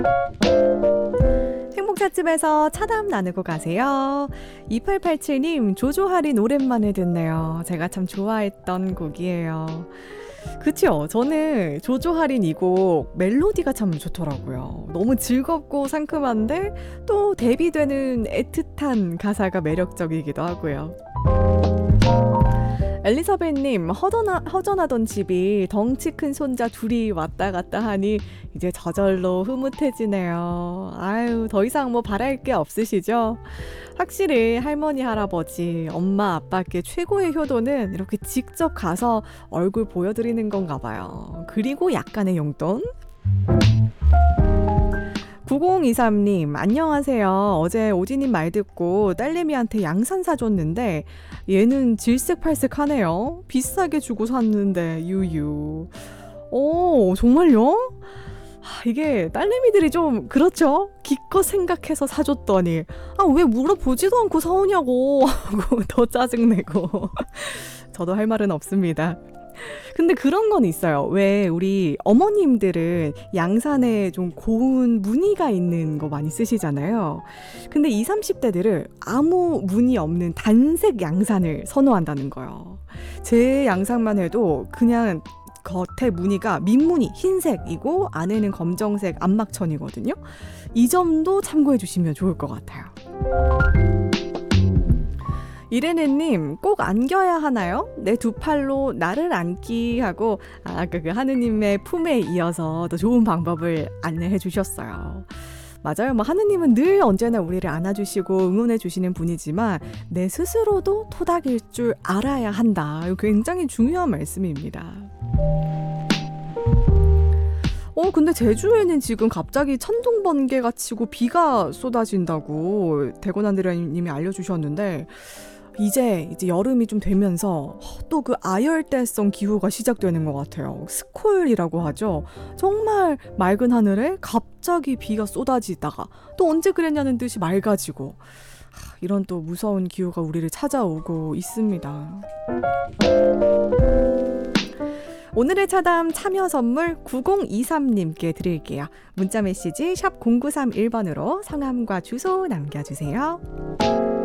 행복찻집에서 차담 나누고 가세요. 2887님, 조조 할인 오랜만에 듣네요. 제가 참 좋아했던 곡이에요. 그쵸? 저는 조조 할인 이 곡 멜로디가 참 좋더라고요. 너무 즐겁고 상큼한데 또 대비되는 애틋한 가사가 매력적이기도 하고요. 엘리사벳님, 허전하던 집이 덩치 큰 손자 둘이 왔다 갔다 하니 이제 저절로 흐뭇해지네요. 아유, 더 이상 뭐 바랄 게 없으시죠? 확실히 할머니, 할아버지, 엄마, 아빠께 최고의 효도는 이렇게 직접 가서 얼굴 보여드리는 건가 봐요. 그리고 약간의 용돈? 9023님, 안녕하세요. 어제 오지님 말 듣고 딸내미한테 양산 사줬는데 얘는 질색팔색하네요. 비싸게 주고 샀는데 유유. 오, 정말요? 이게 딸내미들이 좀 그렇죠? 기껏 생각해서 사줬더니 왜 물어보지도 않고 사오냐고 하고 더 짜증내고. 저도 할 말은 없습니다. 근데 그런 건 있어요. 왜 우리 어머님들은 양산에 좀 고운 무늬가 있는 거 많이 쓰시잖아요. 근데 20, 30대들은 아무 무늬 없는 단색 양산을 선호한다는 거예요. 제 양산만 해도 그냥 겉에 무늬가 밑무늬 흰색이고 안에는 검정색 안막천이거든요. 이 점도 참고해 주시면 좋을 것 같아요. 이레네님, 꼭 안겨야 하나요? 내 두 팔로 나를 안기 하고 그 하느님의 품에 이어서 더 좋은 방법을 안내해 주셨어요. 맞아요. 하느님은 늘 언제나 우리를 안아주시고 응원해 주시는 분이지만 내 스스로도 토닥일 줄 알아야 한다. 굉장히 중요한 말씀입니다. 근데 제주에는 지금 갑자기 천둥 번개가 치고 비가 쏟아진다고 대권한드라님이 알려주셨는데 이제 여름이 좀 되면서 또 그 아열대성 기후가 시작되는 것 같아요. 스콜이라고 하죠. 정말 맑은 하늘에 갑자기 비가 쏟아지다가 또 언제 그랬냐는 듯이 맑아지고 이런 또 무서운 기후가 우리를 찾아오고 있습니다. 오늘의 차담 참여 선물 9023님께 드릴게요. 문자 메시지 샵 0931번으로 성함과 주소 남겨주세요.